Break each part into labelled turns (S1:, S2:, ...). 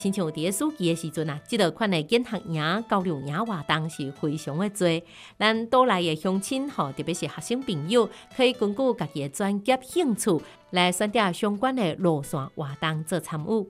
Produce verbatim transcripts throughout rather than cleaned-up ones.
S1: 亲像伫个暑期的时阵啊，即个款的见学营、交流营活动是非常的多。咱岛内的乡亲吼，特别是学生朋友，可以根据家己的专业兴趣来选择相关的路线活动做参与。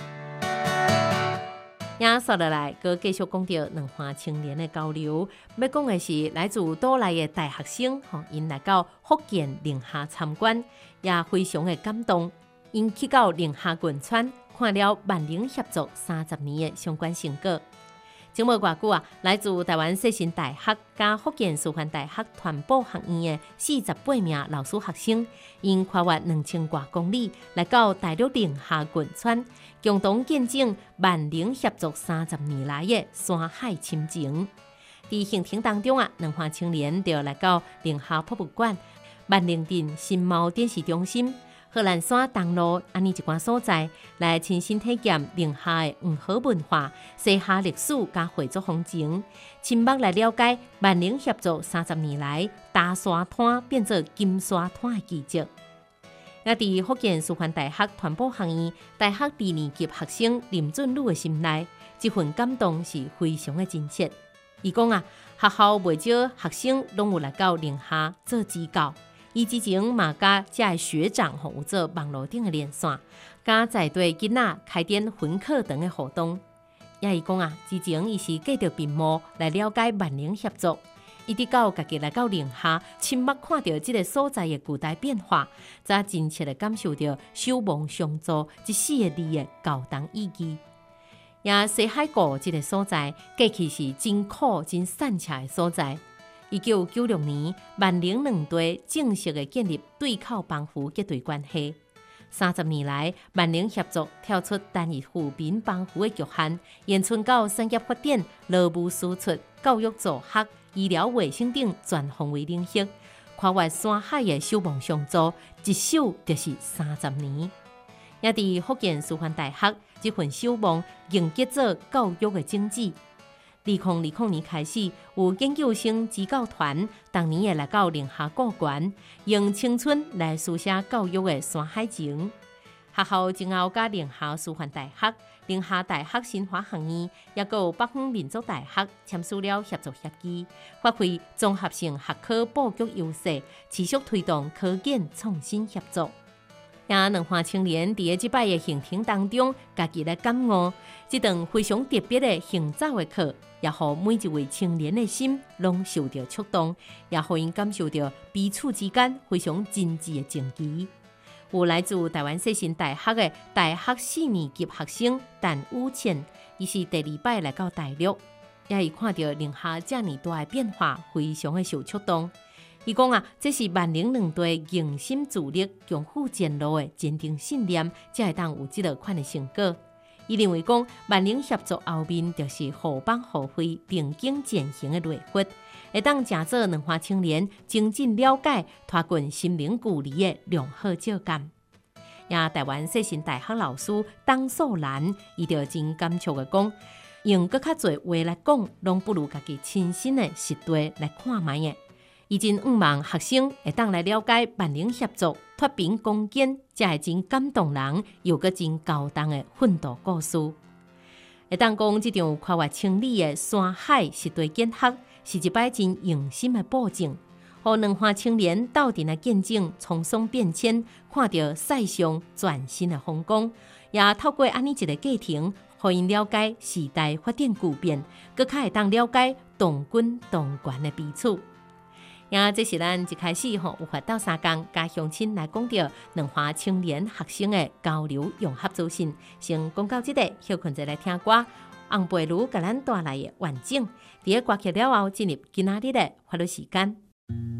S1: 也说落来，佮继续讲到两岸青年的交流，要讲的是来自岛内的大学生，吼，因来到福建宁夏参观，也非常的感动。因去到宁夏郡川，看了万宁协作三十年的相关成果。前无偌久啊，来自台湾世新大学加福建师范大学团保学院的四十八名老师学生，因跨越两千多公里，来到大陆宁夏郡川，共同见证万宁协作三十年来的山海亲情。在行程当中啊，两岸青年就来到宁夏博物馆、万宁镇新茂电视中心、贺兰山东路安尼一寡所在，来亲身体验宁夏的黄河文化、西夏历史加回族风情，亲目来了解万宁协作三十年来大沙滩变做金沙滩的奇迹。也伫福建师范大学团保学院大学二年级学生林俊宇的心内，这份感动是非常的真切。伊讲啊，学校袂少学生拢有来到宁夏做支教。伊之前嘛甲遮个学长吼有做网络顶的连线，甲在地囡仔开展分课堂的活动。也伊讲啊，之前伊是继续屏幕来了解万宁协作，一直到家己来到宁夏，亲目看到这个所在的古代变化，才真切的感受到守望相助这四个字的高档意义。也西海固这个所在，过去是真苦真散洽的所在。一九九六年，万宁两队正式的建立对口帮扶结对关系。三十年来，万宁协作跳出单一扶贫帮扶的局限，延伸到产业发展、劳务输出、教育助学、医疗卫生等全方位领域，跨越山海的守望相助，一守就是三十年。也伫福建师范大学，这份守望凝结做教育的宗旨。二零二零年开始，有研究生指教团，当年也来到宁夏故园，用青春来书写教育的山海情。学校前后甲宁夏师范大学、宁夏大学新华学院，也有北方民族大学签署了合作协议，发挥综合性学科布局优势，持续推动科研创新合作。也两岸青年伫个即摆的行程当中，家己来感悟，这段非常特别的行走的课，也互每一位青年的心拢受到触动，也互因感受到彼此之间非常真挚的情谊。有来自台湾世新大学的大学四年级学生陈武倩，伊是第二摆来到大陆，也伊看到宁夏遮尔大的变化，非常的受触动。伊讲啊，这是万宁两队用心助力、共赴前路的坚定信念，才会当有这个款的成果。伊认为讲，万宁协作后面就是互帮互惠、并肩前行的内核，会当成做两岸青年精进了解、拖近心灵距离的良好照感。也台湾世新大学老师董素兰，伊就真感触的讲，用搁较侪话来讲，拢不如家己亲身的实地来看卖的。伊真希望学生会当来了解万宁协作、脱贫攻坚，才会真感动人，又个真高档的奋斗故事。会当讲这场跨越千里的山海实地见学，是一摆真用心的保证，互两岸青年斗阵来见证沧桑变迁，看到世上全新的风光，也透过安尼一个过程，互因了解时代发展巨变，更较会当了解同根同源的彼此。也这是咱一开始吼有法到三工加乡亲来讲到两岸青年学生的交流融合资讯，先讲到这里，休困者来听歌。红贝如甲咱带来的完整，伫个歌曲了后，进入今仔日的法律时间。